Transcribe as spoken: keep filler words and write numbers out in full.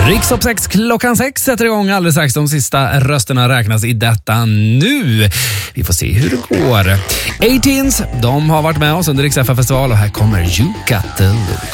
Rikstopp sex klockan sex sätter igång alldeles strax. De sista rösterna räknas i detta nu. Vi får se hur det går. A-Teens, de har varit med oss under Rix F M-festival och här kommer You Got The Look.